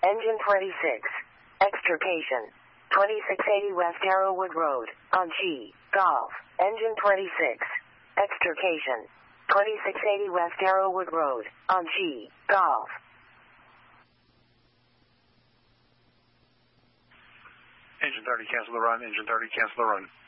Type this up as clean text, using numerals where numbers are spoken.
Engine 26. Extrication. 2680 West Arrowwood Road, on G, Golf. Engine 26. Extrication. 2680 West Arrowwood Road, on G, Golf. Engine 30, cancel the run. Engine 30, cancel the run.